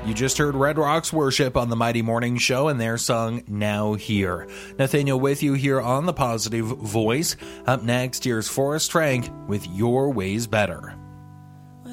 You just heard Red Rocks Worship on the Mighty Morning Show and their song Now Here. Nathaniel with you here on the Positive Voice. Up next, here's Forrest Frank with Your Ways Better.